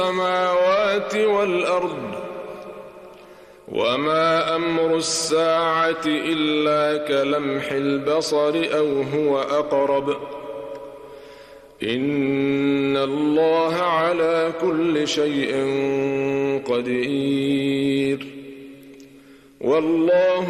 السماوات والأرض وما أمر الساعة إلا كلمح البصر أو هو أقرب إن الله على كل شيء قدير والله